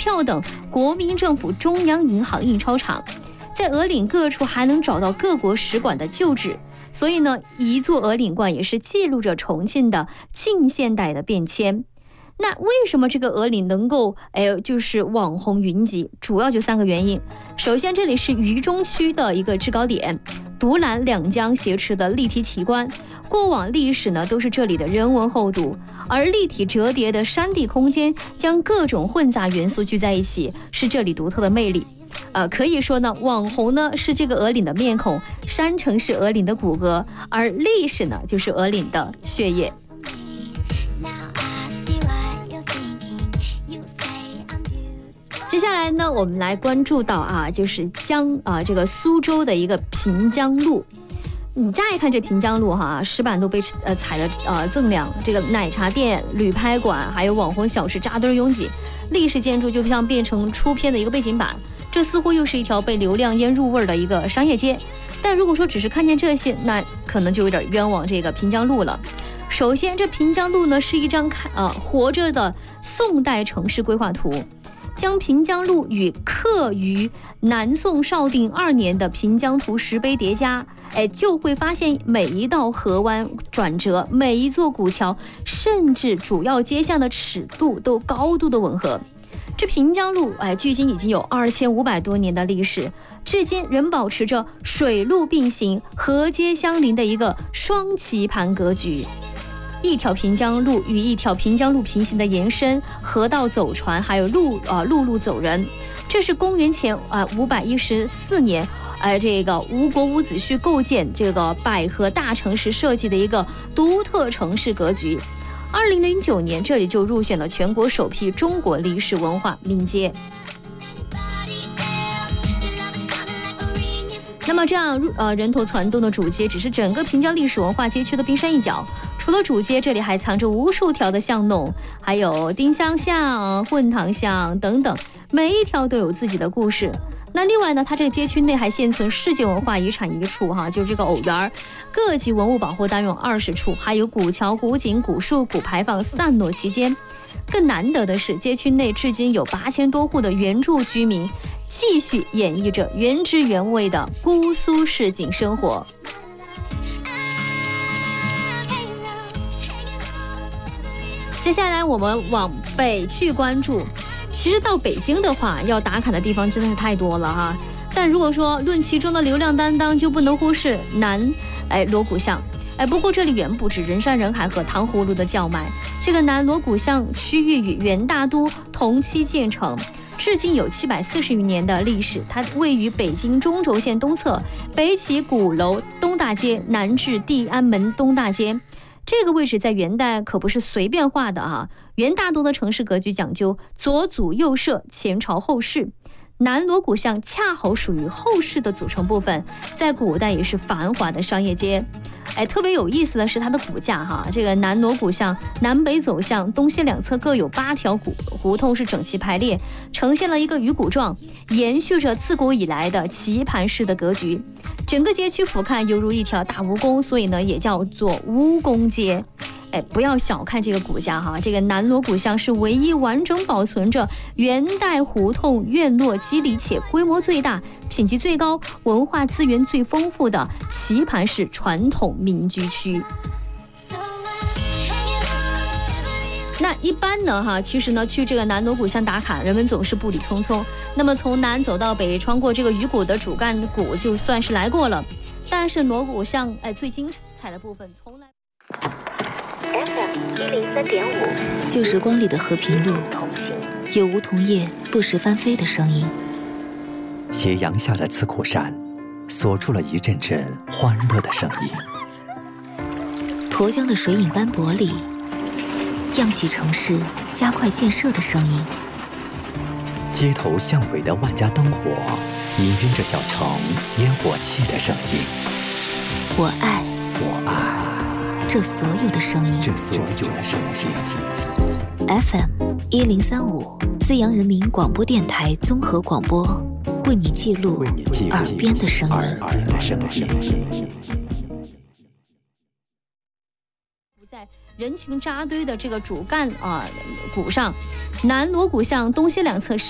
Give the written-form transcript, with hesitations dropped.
票等国民政府中央银行印钞厂。在鹅岭各处还能找到各国使馆的旧址，所以呢，一座鹅岭观也是记录着重庆的近现代的变迁。那为什么这个鹅岭能够就是网红云集？主要就3个原因。首先，这里是渝中区的一个制高点，独揽两江挟持的立体奇观，过往历史呢都是这里的人文厚度，而立体折叠的山地空间将各种混杂元素聚在一起，是这里独特的魅力。可以说呢，网红呢是这个鹅岭的面孔，山城是鹅岭的骨骼，而历史呢就是鹅岭的血液。接下来呢，我们来关注到就是这个苏州的一个平江路。你乍一看这平江路石板都被踩得锃亮，这个奶茶店、旅拍馆还有网红小吃扎堆拥挤，历史建筑就像变成出片的一个背景板。这似乎又是一条被流量烟入味的一个商业街。但如果说只是看见这些，那可能就有点冤枉这个平江路了。首先，这平江路呢是一张活着的宋代城市规划图，将平江路与刻于南宋绍定2年的平江图石碑叠加，就会发现每一道河湾转折，每一座古桥，甚至主要街巷的尺度都高度的吻合。这平江路距今已经有2500多年的历史，至今仍保持着水陆并行、河街相邻的一个双棋盘格局。一条平江路与一条平江路平行的延伸，河道走船，还有陆路走人。这是公元前514年，这个吴国伍子胥构建这个百河大城市设计的一个独特城市格局。2009年，这里就入选了全国首批中国历史文化名街。那么这样人头攒动的主街只是整个平江历史文化街区的冰山一角，除了主街，这里还藏着无数条的巷弄，还有丁香巷、混塘巷等等，每一条都有自己的故事。那另外呢，它这个街区内还现存世界文化遗产1处就是这个藕园，各级文物保护单元20处，还有古桥、古井、古树、古牌坊散落其间。更难得的是，街区内至今有8000多户的原住居民，继续演绎着原汁原味的姑苏市井生活。接下来我们往北去关注。其实到北京的话，要打卡的地方真的是太多了但如果说论其中的流量担当，就不能忽视南锣鼓巷。不过这里远不止人山人海和糖葫芦的叫卖。这个南锣鼓巷区域与元大都同期建成，至今有740余年的历史。它位于北京中轴线东侧，北起鼓楼东大街，南至地安门东大街。这个位置在元代可不是随便画的元大都的城市格局讲究左祖右社，前朝后市。南锣鼓巷恰好属于后市的组成部分，在古代也是繁华的商业街。特别有意思的是它的骨架这个南锣鼓巷南北走向，东西两侧各有8条胡同是整齐排列，呈现了一个鱼骨状，延续着自古以来的棋盘式的格局。整个街区俯瞰犹如一条大蜈蚣，所以呢也叫做蜈蚣街。不要小看这个骨架这个南锣鼓巷是唯一完整保存着元代胡同院落肌理且规模最大、品级最高、文化资源最丰富的棋盘式传统民居区。那一般呢其实呢去这个南锣鼓巷打卡，人们总是步履匆匆。那么从南走到北，穿过这个鱼骨的主干谷，就算是来过了。但是锣鼓巷最精彩的部分从来。 FM103.5，旧时光里的和平路，有梧桐叶不时翻飞的声音。 斜阳下的刺口山，锁住了一阵阵欢乐的声音。 沱江的水影斑驳里，漾起城市加快建设的声音。 街头巷尾的万家灯火，氤氲着小城烟火气的声音。 我爱这所有的声音。FM1035，资阳人民广播电台综合广播，为你记录耳边的声音。 在人群扎堆的这个主干谷上，南锣鼓巷东西两侧